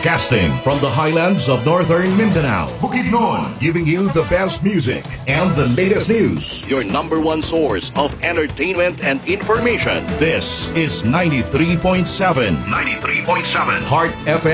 Broadcasting from the highlands of northern Mindanao, Bukidnon, giving you the best music and the latest news. Your number one source of entertainment and information. This is 93.7 Heart FM.